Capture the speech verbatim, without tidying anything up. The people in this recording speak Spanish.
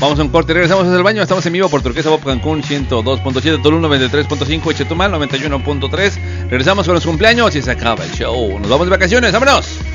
Vamos a un corte, regresamos desde el baño. Estamos en vivo por Turquesa Pop Cancún ciento dos punto siete, Tulum noventa y tres punto cinco y Chetumal noventa y uno punto tres. Regresamos con los cumpleaños y se acaba el show. Nos vamos de vacaciones, ¡vámonos!